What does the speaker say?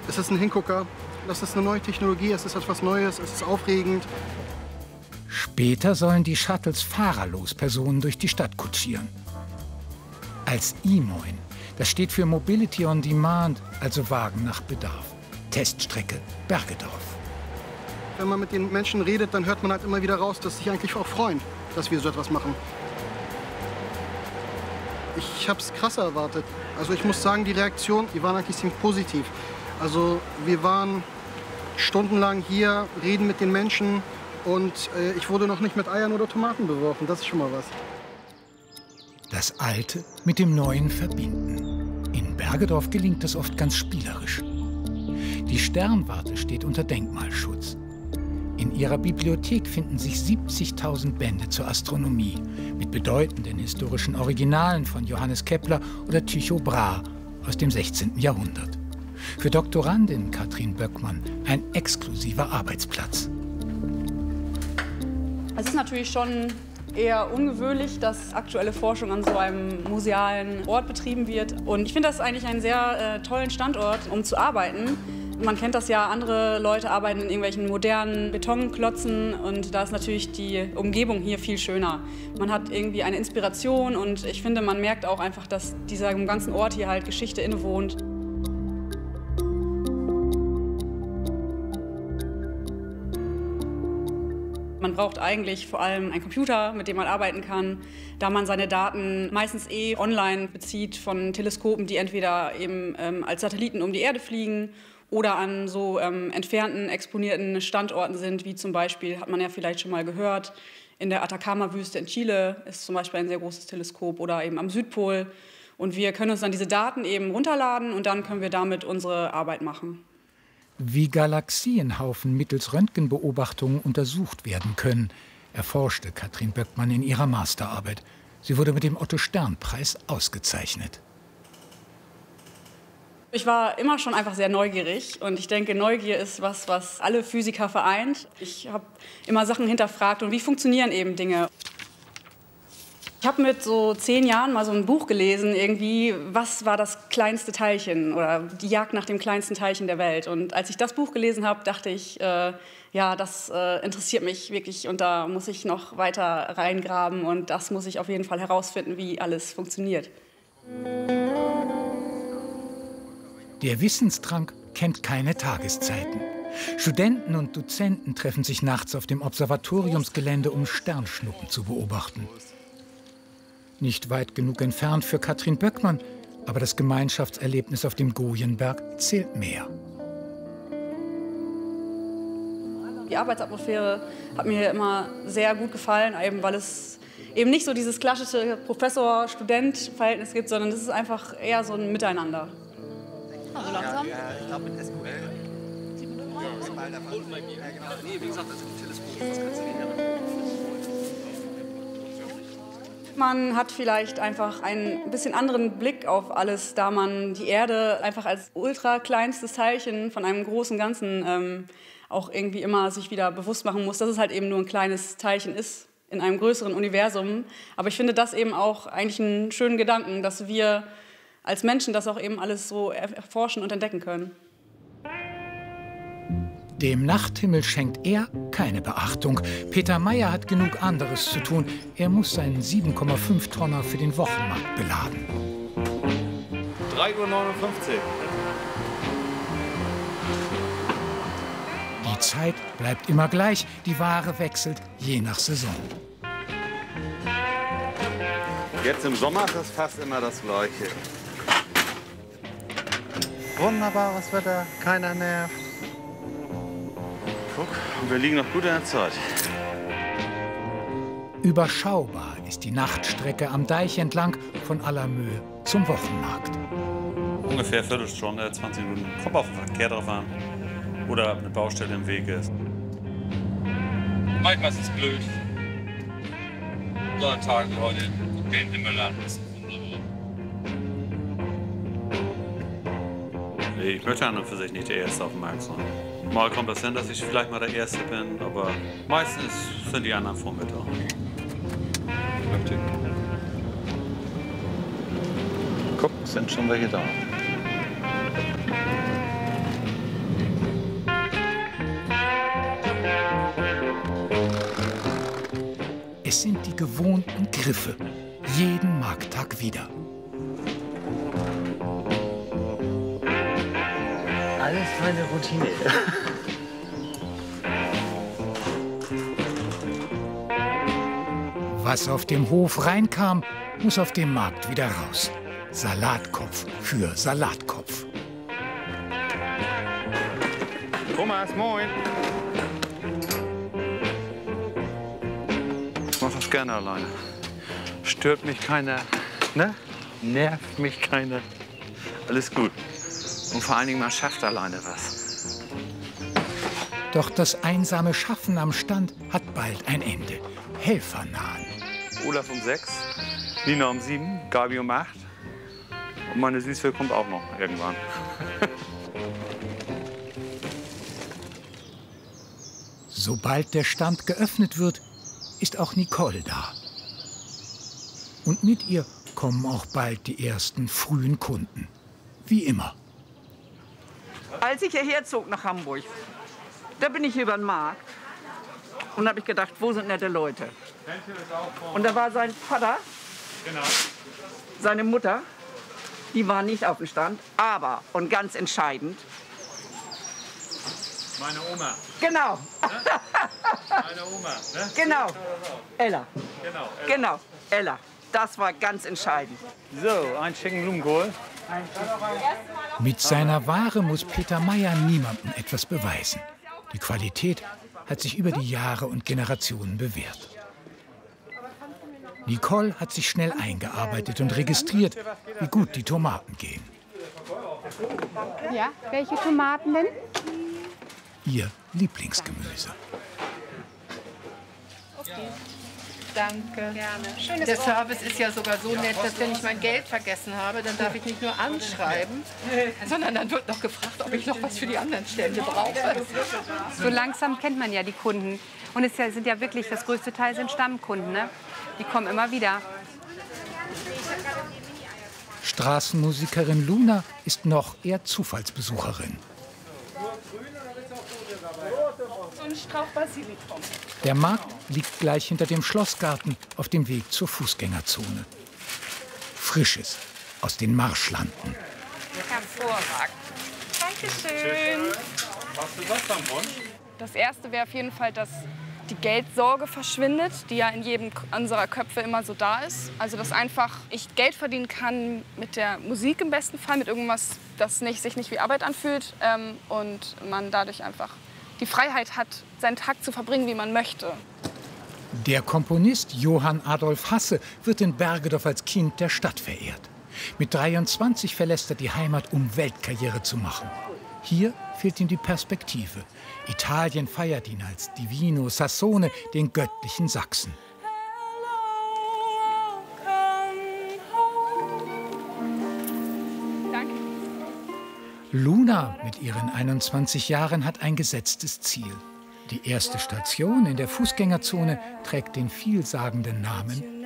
Es ist ein Hingucker, das ist eine neue Technologie, es ist etwas Neues, es ist aufregend. Später sollen die Shuttles fahrerlos Personen durch die Stadt kutschieren. Als E-Moin, das steht für Mobility on Demand, also Wagen nach Bedarf. Teststrecke Bergedorf. Wenn man mit den Menschen redet, dann hört man halt immer wieder raus, dass sie sich eigentlich auch freuen, dass wir so etwas machen. Ich habe es krasser erwartet. Also ich muss sagen, die Reaktionen, die waren eigentlich ziemlich positiv. Also wir waren stundenlang hier, reden mit den Menschen und ich wurde noch nicht mit Eiern oder Tomaten beworfen. Das ist schon mal was. Das Alte mit dem Neuen verbinden. In Bergedorf gelingt das oft ganz spielerisch. Die Sternwarte steht unter Denkmalschutz. In ihrer Bibliothek finden sich 70.000 Bände zur Astronomie mit bedeutenden historischen Originalen von Johannes Kepler oder Tycho Brahe aus dem 16. Jahrhundert. Für Doktorandin Katrin Böckmann ein exklusiver Arbeitsplatz. Es ist natürlich schon eher ungewöhnlich, dass aktuelle Forschung an so einem musealen Ort betrieben wird. Und ich finde das eigentlich einen sehr tollen Standort, um zu arbeiten. Man kennt das ja, andere Leute arbeiten in irgendwelchen modernen Betonklotzen und da ist natürlich die Umgebung hier viel schöner. Man hat irgendwie eine Inspiration und ich finde, man merkt auch einfach, dass diesem ganzen Ort hier halt Geschichte innewohnt. Man braucht eigentlich vor allem einen Computer, mit dem man arbeiten kann, da man seine Daten meistens online bezieht von Teleskopen, die entweder eben als Satelliten um die Erde fliegen oder an so entfernten, exponierten Standorten sind, wie zum Beispiel, hat man ja vielleicht schon mal gehört, in der Atacama-Wüste in Chile ist zum Beispiel ein sehr großes Teleskop oder eben am Südpol. Und wir können uns dann diese Daten eben runterladen und dann können wir damit unsere Arbeit machen. Wie Galaxienhaufen mittels Röntgenbeobachtungen untersucht werden können, erforschte Katrin Böckmann in ihrer Masterarbeit. Sie wurde mit dem Otto-Stern-Preis ausgezeichnet. Ich war immer schon einfach sehr neugierig und ich denke, Neugier ist was alle Physiker vereint. Ich habe immer Sachen hinterfragt und wie funktionieren eben Dinge. Ich habe mit so 10 Jahren mal so ein Buch gelesen, irgendwie, was war das kleinste Teilchen oder die Jagd nach dem kleinsten Teilchen der Welt. Und als ich das Buch gelesen habe, dachte ich, ja, das interessiert mich wirklich und da muss ich noch weiter reingraben und das muss ich auf jeden Fall herausfinden, wie alles funktioniert. Der Wissensdrang kennt keine Tageszeiten. Studenten und Dozenten treffen sich nachts auf dem Observatoriumsgelände, um Sternschnuppen zu beobachten. Nicht weit genug entfernt für Katrin Böckmann, aber das Gemeinschaftserlebnis auf dem Gojenberg zählt mehr. Die Arbeitsatmosphäre hat mir immer sehr gut gefallen, eben weil es eben nicht so dieses klassische Professor-Student-Verhältnis gibt, sondern es ist einfach eher so ein Miteinander. Also langsam? Ja, ich glaube mit SQL. Nee, wie gesagt, das ist ein Teleskop, das kannst du nicht mehr. Man hat vielleicht einfach einen bisschen anderen Blick auf alles, da man die Erde einfach als ultra kleinstes Teilchen von einem großen Ganzen auch irgendwie immer sich wieder bewusst machen muss, dass es halt eben nur ein kleines Teilchen ist in einem größeren Universum. Aber ich finde das eben auch eigentlich einen schönen Gedanken, dass wir als Menschen das auch eben alles so erforschen und entdecken können. Dem Nachthimmel schenkt er keine Beachtung. Peter Meyer hat genug anderes zu tun. Er muss seinen 7,5 Tonner für den Wochenmarkt beladen. 3:59 Uhr. Die Zeit bleibt immer gleich, die Ware wechselt je nach Saison. Jetzt im Sommer ist es fast immer das Gleiche. Wunderbares Wetter, keiner nervt. Guck, wir liegen noch gut in der Zeit. Überschaubar ist die Nachtstrecke am Deich entlang von Allermöhe zum Wochenmarkt. Ungefähr eine Viertelstunde, 20 Minuten. Kommt auf den Verkehr drauf an. Oder eine Baustelle im Weg ist. Manchmal ist es blöd. So an Tagen wie heute gehen die Müller. Das ist wunderbar. Nee, ich möchte an und für sich nicht der Erste auf dem Markt sein. Mal kommt das hin, dass ich vielleicht mal der Erste bin, aber meistens sind die anderen vor mir da. Guck, sind schon welche da. gewohnten Griffe. Jeden Markttag wieder. Alles meine Routine. Was auf dem Hof reinkam, muss auf dem Markt wieder raus. Salatkopf für Salatkopf. Thomas, moin. Ich mach das gerne alleine. Stört mich keiner, ne? Nervt mich keiner. Alles gut. Und vor allen Dingen, man schafft alleine was. Doch das einsame Schaffen am Stand hat bald ein Ende. Helfer nahen. Olaf um 6, Nina um 7, Gabi um 8. Und meine Süße kommt auch noch irgendwann. Sobald der Stand geöffnet wird, ist auch Nicole da. Und mit ihr kommen auch bald die ersten frühen Kunden. Wie immer. Als ich hierher zog nach Hamburg, da bin ich über den Markt und habe ich gedacht, wo sind nette Leute? Und da war sein Vater, seine Mutter, die waren nicht auf dem Stand, aber, und ganz entscheidend, Meine Oma. genau, Meine Oma, ne? genau, Ella, Genau. genau, Ella. Das war ganz entscheidend. So, ein schicken Blumenkohl. Mit seiner Ware muss Peter Meyer niemandem etwas beweisen. Die Qualität hat sich über die Jahre und Generationen bewährt. Nicole hat sich schnell eingearbeitet und registriert, wie gut die Tomaten gehen. Ja, welche Tomaten denn? Ihr Lieblingsgemüse. Danke. Gerne. Der Service ist ja sogar so nett, dass wenn ich mein Geld vergessen habe, dann darf ich nicht nur anschreiben, sondern dann wird noch gefragt, ob ich noch was für die anderen Stände brauche. So langsam kennt man ja die Kunden. Und es sind ja wirklich, das größte Teil sind Stammkunden, ne? Die kommen immer wieder. Straßenmusikerin Luna ist noch eher Zufallsbesucherin. So ein Strauch Basilikum. Der Markt liegt gleich hinter dem Schlossgarten auf dem Weg zur Fußgängerzone. Frisches aus den Marschlanden. Hervorragend. Dankeschön. Hast du was am Wunsch? Das Erste wäre auf jeden Fall, dass die Geldsorge verschwindet, die ja in jedem unserer Köpfe immer so da ist. Also dass einfach ich Geld verdienen kann mit der Musik im besten Fall, mit irgendwas, das sich nicht wie Arbeit anfühlt und man dadurch einfach die Freiheit hat, seinen Tag zu verbringen, wie man möchte. Der Komponist Johann Adolf Hasse wird in Bergedorf als Kind der Stadt verehrt. Mit 23 verlässt er die Heimat, um Weltkarriere zu machen. Hier fehlt ihm die Perspektive. Italien feiert ihn als Divino Sassone, den göttlichen Sachsen. Danke. Luna mit ihren 21 Jahren hat ein gesetztes Ziel. Die erste Station in der Fußgängerzone trägt den vielsagenden Namen